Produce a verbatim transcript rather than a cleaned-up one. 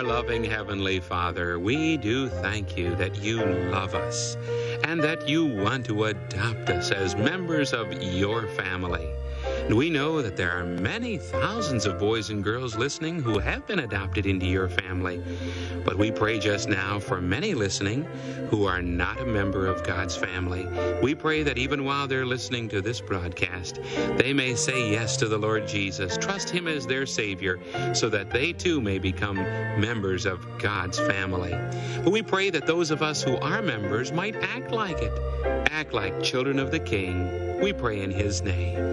loving Heavenly Father, we do thank you that you love us and that you want to adopt us as members of your family. And we know that there are many thousands of boys and girls listening who have been adopted into your family. But we pray just now for many listening who are not a member of God's family. We pray that even while they're listening to this broadcast, they may say yes to the Lord Jesus, trust Him as their Savior, so that they too may become members of God's family. But we pray that those of us who are members might act like it, act like children of the King. We pray in His name.